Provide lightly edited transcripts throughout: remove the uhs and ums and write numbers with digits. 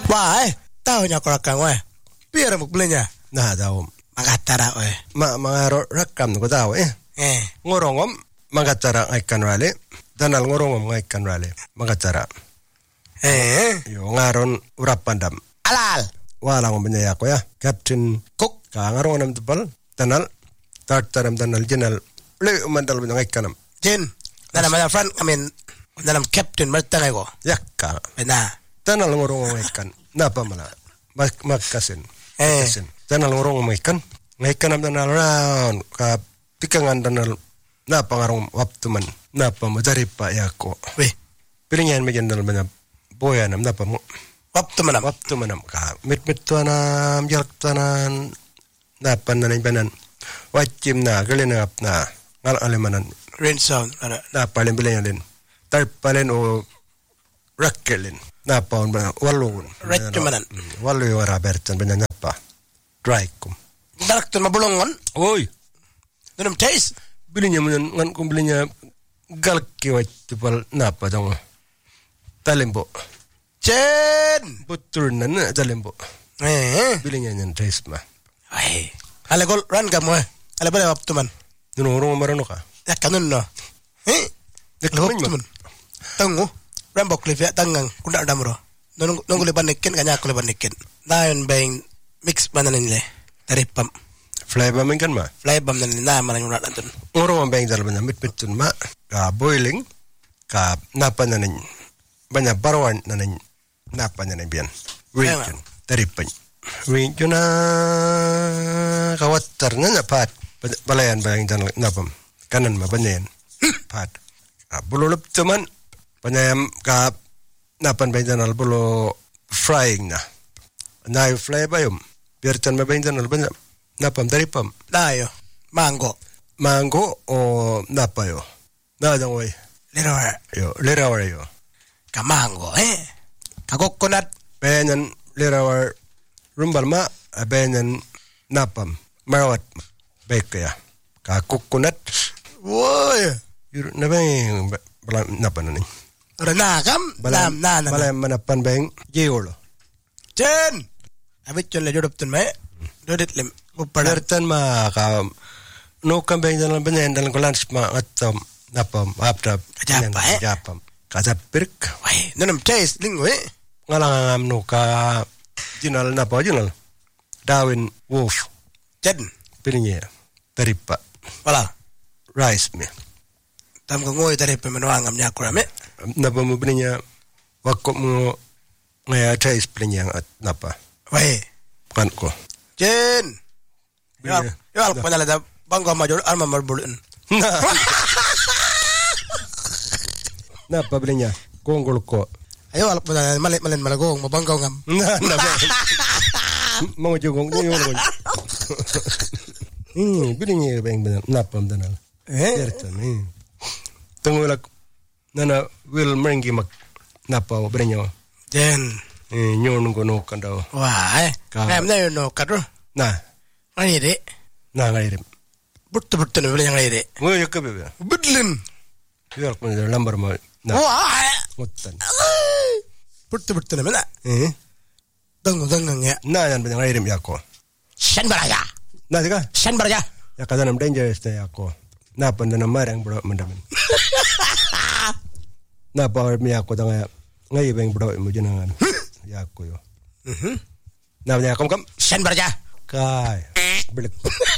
Wah, tahunya korakang wah. Biar muk belinya. Nah, tahu. Mangatara wah. Mangaro rakam ko tahu Ngorongom mangatara ikan wale. Danal ngorongom ikan wale. Mangatara. Yo ngaron urapandam. Alal. Walang banya ko ya. Captain Cook ka ngaron nam tebal. Danal tartaram danal jenal. Le mandal banya ikanam. Jen. Dalam mana friend dalam captain bertengah ko. Yakka. Benar. Tanal ngorong ikan. Napa mana? Makasin. Tanal ngorong ikan. Ikan am tanal round ka pikangan tanal napa ngarong waptuman. Napa mo dari pa yako. Weh. Pilingan megendal banya boyanam napa mo. Waptumanam ka. Mit tuanam jalak tuanan. Napa nanin banan. Wajim na galinap na ngal alemanan. Rain sound. Napa len bilang len. Tarpalen o rakkelin. Napa on bana walun. Rettumanan. Walu wara bertan bana napa. Draikum. Darakton mabulongon. Oi. Dunum taste. Bilinya ngan kum bilinya galki wa tupal napa dong. Talembo. Jen. Betul nana talembo. Bilinya nyan taste mah. Ai. Ale gol ran kamu Ale boleh waktu man. Dunurung marano ka. Ya kanun no. Waktu Tunggu. Rambok live ya tangang kuda damro. Nunggu leban nikin kanya aku leban nikin. Daun bang mix mana nile dari pam. Fly bam kan mah. Fly bam nile na mana ngurat antun. Ngorong bang dalam banyak mitun mah. Ka boiling. Ka napa nanin. Banyak barwan nanin. Napa nanin bian. Region dari pam. Region na kawatar na pat. Balayan bang dalam napam. Kanan mah banyan. Pat. Bululup cuman. Panyam ka napan benjanal bulo frying na. Na fry ba yun? Biartan ma benjanal ba napam dari pam? Dayo. Mango. Mango o napa yo? Na dang way. Lirawar yo. Ka mango Ka coconut. Benjan lirawar rumbal ma benjan napam. Marawat bekaya. Ka coconut. Woy. Yun na ba yung napa na ni? Renakam balam manapan bang jiolo Jen abit chon le jodob tun me dodit lem upadartan ma ka no kam bang dalam banyan dalam kolans ma atom napam apta japam ka pirk wai nanam taste lingwe ngalangam no ka jinal napa jinal Darwin Wolf Jen piringe taripa wala rice me tam ko ngoy dari pemenuangam nyakura me napa mo pinya wakko mo ngaya taste pinya at napa wai kan ko Jen yo al panala da bangga major alma marbulun napa pinya kongol ko ayo al panala malen malagong mabanggaw ngam napa mo jugong yo pinya bang napa danal certain tungulak nana will merengi mak napa brenyo Jen nyon ngono kandao wah ngam na no kadro nah ngire nah ngire but no bele ngire mo yakabe budlin yor ko lambar mo wah ngotan but no mena dang ya na yan bele ngire yako shan baraya na diga shan baraya ya kadanam dangerous ta yako na panda na marang bro mandamin na power mi ako tanga ngayi bang bro mo jinangan yako yo na nya kam shan barja kai belik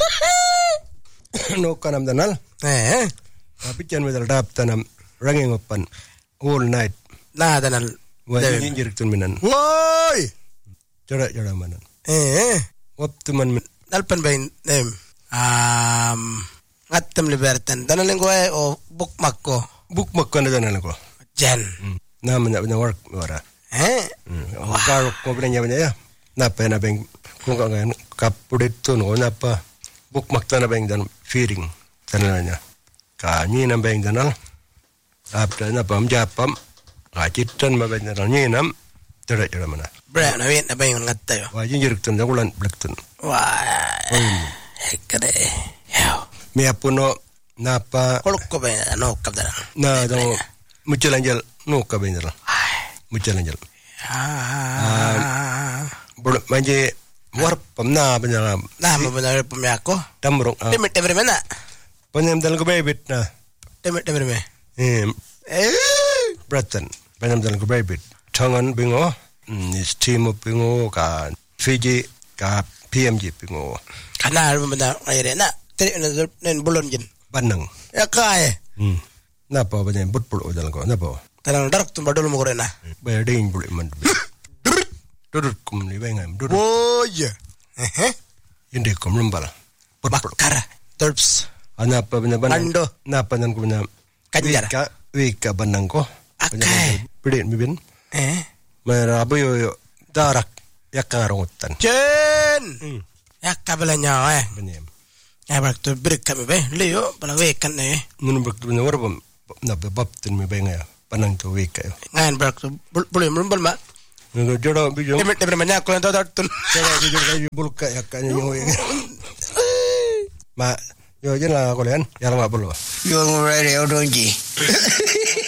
no kanam danal tapi chan medal dap tanam ranging open all night na danal wa jinjir tun minan woi jara manan waktu man dalpan bain ngatam libertan danal ngo o bookmark ko na danal ko Jen na manya work ora karo ko benya ya napa na beng kung kan kapudit tun ko napa bookmark na beng dan feeding tananya ka ni na beng danal apta na pam japam acitan ma beng danal ni nam jara mana bra na win na beng ngatta yo wa jinjir tun jagulan blaktun wah kade yo mi apuno napa kolko be no kabdara na do muchalanjal no kabendra muchalanjal Bulu manje warp pamna banya. Nah, benar pemiako. Tamrung. Demit mana? Panyam dalam kebebit na. Demit mana? Britain. Panyam dalam kebebit. Tangan bingo. Steam bingo ka Fiji ka PMG bingo. Kana benar air na. Tadi nen bulon jin. Banang. Ya kaya. Napa banya but dalam ko. Napa? Tanang darak tu badul mo korena. Bayading bulu man. Durut kum ni bengam. Durut. Oh ya. Indi kum lumbala. Bakar. Terps. Anapa banya banang. Ando. Napa nan ko banya. Kanjar. Wika banang ko. Akay. Bidin mibin. Merabu yo darak yakangarongutan. Jen. Yakabelanya Banyam. Ya bak tu break kami be. Leo bala wekan ne. Nunu bak tu warabam na babtin mi benga panang tu wika yo. Ngan bak tu boleh merumbal mak. Nunu jodoh bijo. Demit banyak ko ento datun. Jodoh bijo kayu bulka yakanya yo. Ma yo jela ko len ya la bulu. Yo radio donji.